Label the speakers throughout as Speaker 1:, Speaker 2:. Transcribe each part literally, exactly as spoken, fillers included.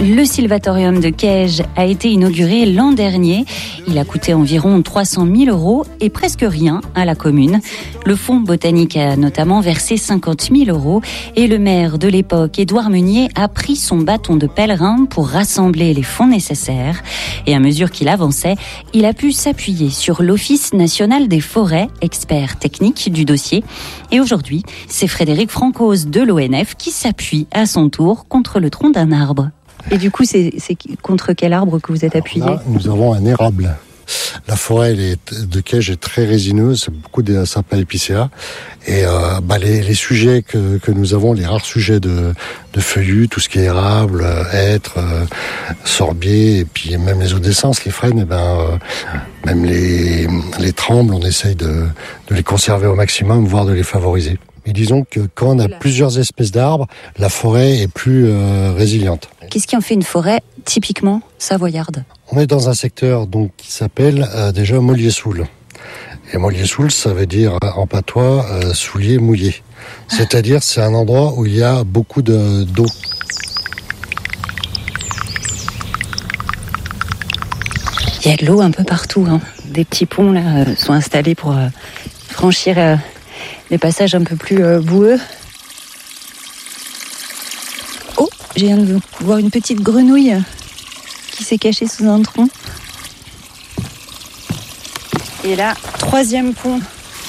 Speaker 1: Le Sylvatorium de Caige a été inauguré l'an dernier. Il a coûté environ trois cent mille euros et presque rien à la commune. Le fonds botanique a notamment versé cinquante mille euros et le maire de l'époque, Édouard Meunier, a pris son bâton de pèlerin pour rassembler les fonds nécessaires. Et à mesure qu'il avançait, il a pu s'appuyer sur l'Office national des forêts, expert technique du dossier. Et aujourd'hui, c'est Frédéric Francoz de l'O N F qui s'appuie à son tour contre le tronc d'un arbre. Et du coup, c'est, c'est contre quel arbre que vous êtes appuyé ?
Speaker 2: Là, nous avons un érable. La forêt elle est, de Caige est très résineuse, c'est beaucoup de sapins épicéas. Et euh, bah, les, les sujets que, que nous avons, les rares sujets de, de feuillus, tout ce qui est érable, hêtre, euh, sorbier, et puis même les eaux d'essence, les frênes, et ben, euh, même les, les trembles, on essaye de, de les conserver au maximum, voire de les favoriser. Mais disons que quand on a plusieurs espèces d'arbres, la forêt est plus euh, résiliente.
Speaker 1: Qu'est-ce qui en fait une forêt typiquement savoyarde ?
Speaker 2: On est dans un secteur donc qui s'appelle euh, déjà Mollier-Soule. Et Mollier-Soule, ça veut dire en patois euh, soulier mouillé. C'est-à-dire c'est un endroit où il y a beaucoup de, d'eau.
Speaker 1: Il y a de l'eau un peu partout. Hein. Des petits ponts là euh, sont installés pour euh, franchir euh, les passages un peu plus euh, boueux. Oh, j'ai viens de voir une petite grenouille qui s'est cachée sous un tronc. Et là, troisième pont.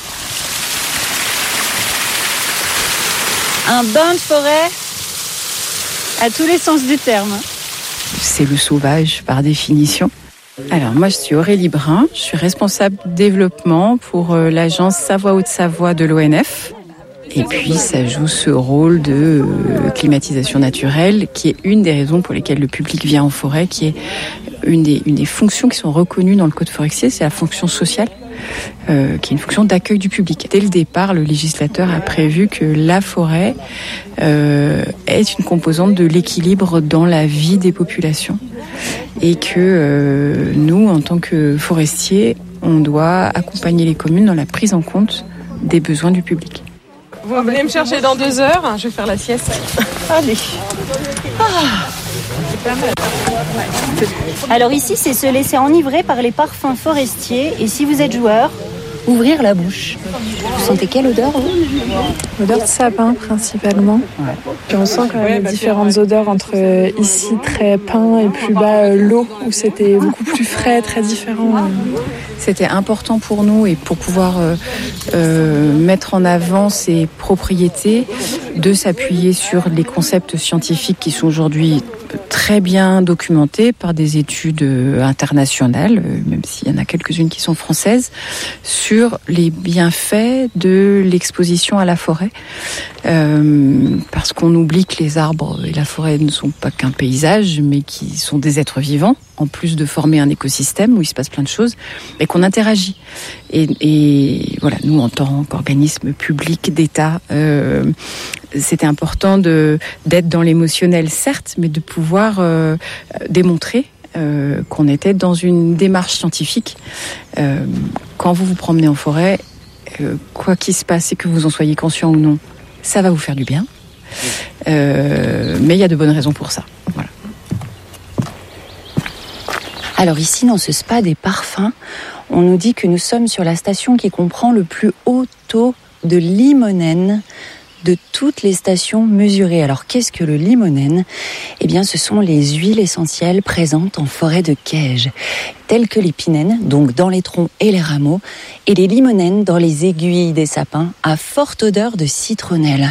Speaker 1: Un bain de forêt à tous les sens du terme.
Speaker 3: C'est le sauvage par définition. Alors moi je suis Aurélie Brun, je suis responsable développement pour euh, l'agence Savoie-Haute-Savoie de l'O N F. Et puis ça joue ce rôle de euh, climatisation naturelle qui est une des raisons pour lesquelles le public vient en forêt, qui est une des, une des fonctions qui sont reconnues dans le code forestier, c'est la fonction sociale. Euh, qui est une fonction d'accueil du public. Dès le départ, le législateur a prévu que la forêt euh, est une composante de l'équilibre dans la vie des populations et que euh, nous, en tant que forestiers, on doit accompagner les communes dans la prise en compte des besoins du public.
Speaker 4: Vous venez me chercher dans deux heures, je vais faire la sieste.
Speaker 1: Allez. Ah. Alors ici, c'est se laisser enivrer par les parfums forestiers. Et si vous êtes joueur, ouvrir la bouche. Vous sentez quelle odeur, vous ?
Speaker 5: Odeur de sapin, principalement. Ouais. Puis on sent quand même ouais, bah, différentes odeurs entre euh, ici, très pin, et plus bas, euh, l'eau, où c'était beaucoup plus frais, très différent.
Speaker 3: C'était important pour nous, et pour pouvoir euh, euh, mettre en avant ces propriétés, de s'appuyer sur les concepts scientifiques qui sont aujourd'hui très bien documentés par des études internationales, même s'il y en a quelques-unes qui sont françaises, sur les bienfaits de l'exposition à la forêt. Euh, parce qu'on oublie que les arbres et la forêt ne sont pas qu'un paysage, mais qui sont des êtres vivants, en plus de former un écosystème où il se passe plein de choses, et qu'on interagit. Et, et voilà, nous, en tant qu'organisme public d'État, euh, c'était important de, d'être dans l'émotionnel, certes, mais de pouvoir euh, démontrer euh, qu'on était dans une démarche scientifique. Euh, quand vous vous promenez en forêt, euh, quoi qu'il se passe, et que vous en soyez conscient ou non, ça va vous faire du bien. Euh, mais il y a de bonnes raisons pour ça. Voilà.
Speaker 1: Alors ici, dans ce spa des parfums, on nous dit que nous sommes sur la station qui comprend le plus haut taux de limonène de toutes les stations mesurées. Alors qu'est-ce que le limonène ? Eh bien, ce sont les huiles essentielles présentes en forêt de Caige, telles que les pinènes, donc dans les troncs et les rameaux, et les limonènes dans les aiguilles des sapins, à forte odeur de citronnelle.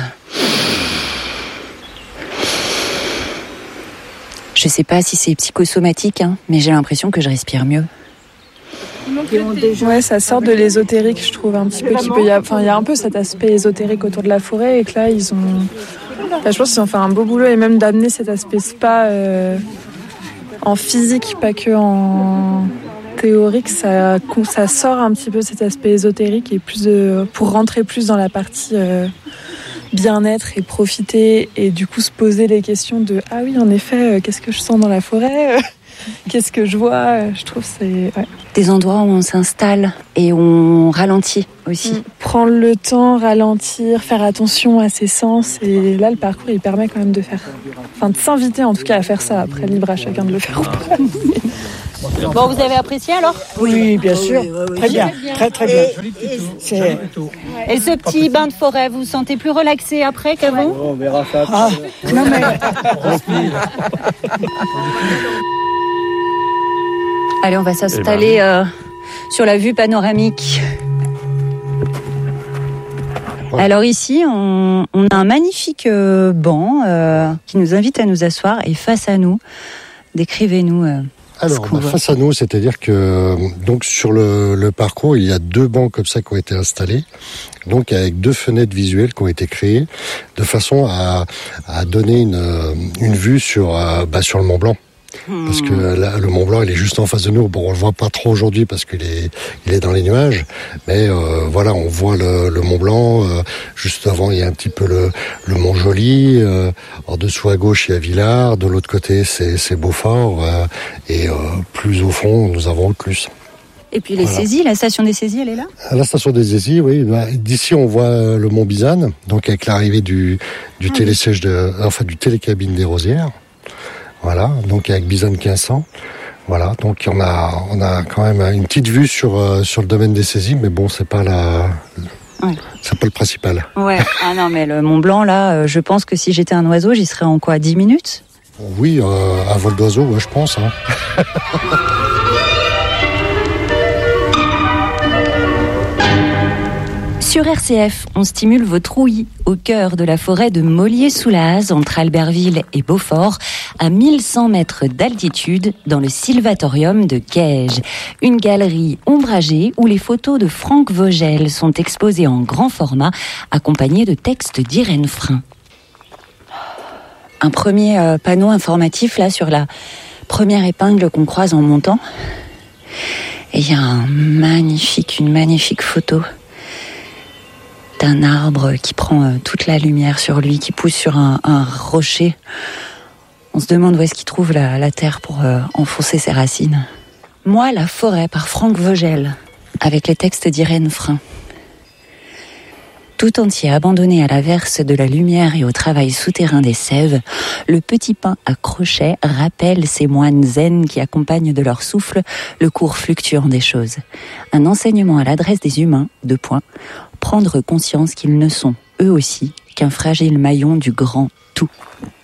Speaker 1: Je sais pas si c'est psychosomatique, hein, mais j'ai l'impression que je respire mieux.
Speaker 5: Ouais, ça sort de l'ésotérique, je trouve, un petit peu. Qu'il peut y avoir, enfin, il y a un peu cet aspect ésotérique autour de la forêt, et que là, ils ont... Là, je pense qu'ils ont fait un beau boulot, et même d'amener cet aspect spa euh, en physique, pas que en théorique, ça, ça sort un petit peu cet aspect ésotérique, et plus de, pour rentrer plus dans la partie... Euh, bien-être et profiter, et du coup se poser les questions de ah oui en effet euh, qu'est-ce que je sens dans la forêt, qu'est-ce que je vois. Je trouve c'est ouais.
Speaker 1: Des endroits où on s'installe et on ralentit aussi.
Speaker 5: Mmh. Prendre le temps, ralentir, faire attention à ses sens. Et là, le parcours, il permet quand même de faire, enfin de s'inviter en tout cas à faire ça. Après, libre à chacun de le faire ou pas.
Speaker 1: Bon, vous avez apprécié alors ?
Speaker 6: Oui, bien sûr. Très bien, très très bien. C'est...
Speaker 1: Et ce petit bain de forêt, vous vous sentez plus relaxé après qu'avant ?
Speaker 6: On verra ça. Ah, non mais...
Speaker 1: Allez, on va s'installer euh, sur la vue panoramique. Ouais. Alors ici, on, on a un magnifique euh, banc euh, qui nous invite à nous asseoir. Et face à nous, décrivez-nous... Euh,
Speaker 2: Alors, bah, face à nous, c'est-à-dire que donc sur le, le parcours, il y a deux bancs comme ça qui ont été installés, donc avec deux fenêtres visuelles qui ont été créées, de façon à, à donner une, une vue sur, bah, sur le Mont Blanc. Parce que là, le Mont Blanc, il est juste en face de nous. Bon, on le voit pas trop aujourd'hui parce qu'il est, il est dans les nuages. Mais euh, voilà, on voit le, le Mont Blanc. Euh, juste avant, il y a un petit peu le, le Mont Joli. Euh, en dessous à gauche, il y a Villars. De l'autre côté, c'est, c'est Beaufort. Euh, et euh, plus au fond, nous avons le plus.
Speaker 1: Et puis les voilà. saisies, la station des saisies, elle est là ?
Speaker 2: La station des saisies, oui. Bah, d'ici, on voit le Mont Bizanne, donc avec l'arrivée du, du ah, télésiège de, enfin du télécabine des Rosières. Voilà, donc avec Bizanne quinze cents. Voilà, donc on a, on a quand même une petite vue sur, euh, sur le domaine des saisies, mais bon, c'est pas la, ouais. c'est pas le principal.
Speaker 1: Ouais. Ah non, mais le Mont Blanc, là, euh, je pense que si j'étais un oiseau, j'y serais en quoi, dix minutes ?
Speaker 2: Oui, euh, un vol d'oiseau, ouais, je pense. Hein.
Speaker 1: Sur R C F, on stimule votre ouïe au cœur de la forêt de Mollier-sous-Laz, entre Albertville et Beaufort, à mille cent mètres d'altitude, dans le Sylvatorium de Caige. Une galerie ombragée où les photos de Franck Vogel sont exposées en grand format, accompagnées de textes d'Irène Frein. Un premier euh, panneau informatif là sur la première épingle qu'on croise en montant. Et il y a un magnifique, une magnifique photo d'un arbre qui prend euh, toute la lumière sur lui, qui pousse sur un, un rocher. On se demande où est-ce qu'il trouve la, la terre pour euh, enfoncer ses racines. Moi, la forêt, par Franck Vogel, avec les textes d'Irène Frein. Tout entier abandonné à l'averse de la lumière et au travail souterrain des sèves, le petit pain à crochet rappelle ces moines zen qui accompagnent de leur souffle le cours fluctuant des choses. Un enseignement à l'adresse des humains, deux points, prendre conscience qu'ils ne sont, eux aussi, qu'un fragile maillon du grand tout.